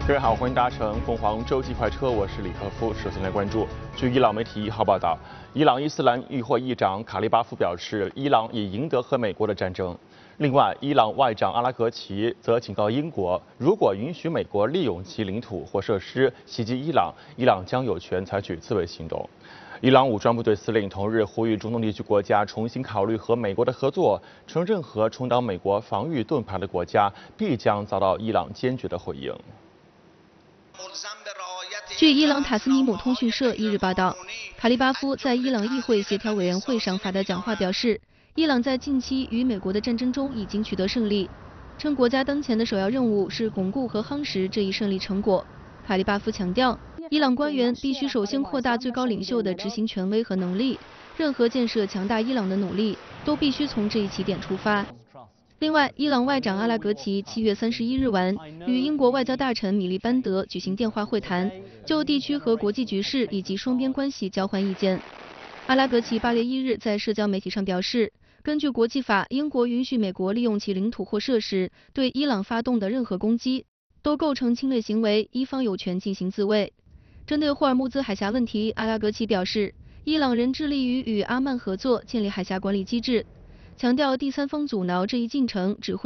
各位好，欢迎搭乘凤凰洲际快车，我是李克夫。首先来关注，据伊朗媒体1号报道，伊朗伊斯兰议会议长卡利巴夫表示，伊朗已赢得和美国的战争。另外，伊朗外长阿拉格齐则警告英国，如果允许美国利用其领土或设施袭击伊朗，伊朗将有权采取自卫行动。伊朗武装部队司令同日呼吁中东地区国家重新考虑和美国的合作，称任何充当美国防御盾牌的国家必将遭到伊朗坚决的回应。 据伊朗塔斯尼姆通讯社1日报道，卡利巴夫在伊朗议会协调委员会上发的讲话表示，伊朗在近期与美国的战争中已经取得胜利，称国家当前的首要任务是巩固和夯实这一胜利成果。卡利巴夫强调，伊朗官员必须首先扩大最高领袖的执行权威和能力，任何建设强大伊朗的努力都必须从这一起点出发。另外，伊朗外长阿拉格齐7月31日晚与英国外交大臣米利班德举行电话会谈，就地区和国际局势以及双边关系交换意见。阿拉格齐8月1日在社交媒体上表示，根据国际法，英国允许美国利用其领土或设施对伊朗发动的任何攻击，都构成侵略行为，伊方有权进行自卫。针对霍尔木兹海峡问题，阿拉格齐表示，伊朗仍致力于与阿曼合作，建立海峡管理机制，强调第三方阻挠这一进程只会